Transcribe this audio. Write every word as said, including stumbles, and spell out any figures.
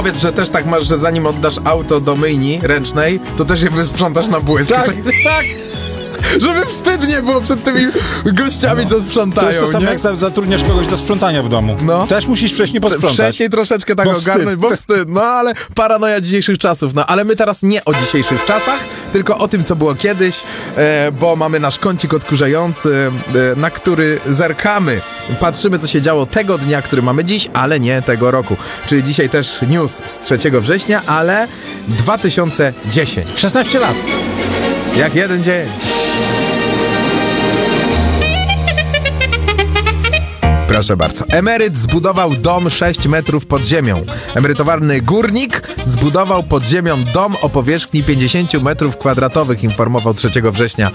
powiedz, że też tak masz, że zanim oddasz auto do myjni ręcznej, to też je wysprzątasz na błysk. Tak, tak. Żeby wstyd nie było przed tymi gościami, co sprzątają, To jest to samo, nie? jak za- zatrudniasz kogoś do sprzątania w domu. No. Też musisz wcześniej posprzątać. Wcześniej troszeczkę tak Bo ogarnąć, wstyd. bo wstyd, no ale paranoja dzisiejszych czasów. No ale my teraz nie o dzisiejszych czasach, tylko o tym, co było kiedyś, e, bo mamy nasz kącik odkurzający, e, na który zerkamy. Patrzymy, co się działo tego dnia, który mamy dziś, ale nie tego roku. Czyli dzisiaj też news z trzeciego września, ale dwa tysiące dziesiąty. szesnaście lat. Jak jeden dzień. Proszę bardzo. Emeryt zbudował dom sześć metrów pod ziemią. Emerytowany górnik zbudował pod ziemią dom o powierzchni pięćdziesiąt metrów kwadratowych, informował trzeciego września